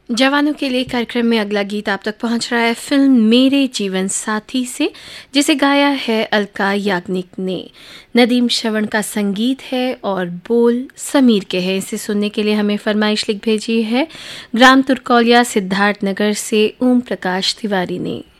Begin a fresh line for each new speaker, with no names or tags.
जवानों के लिए कार्यक्रम में अगला गीत आप तक पहुंच रहा है फिल्म मेरे जीवन साथी से, जिसे गाया है अलका याग्निक ने। नदीम श्रवण का संगीत है और बोल समीर के हैं। इसे सुनने के लिए हमें फरमाइश लिख भेजी है ग्राम तुर्कौलिया सिद्धार्थनगर से ओम प्रकाश तिवारी ने।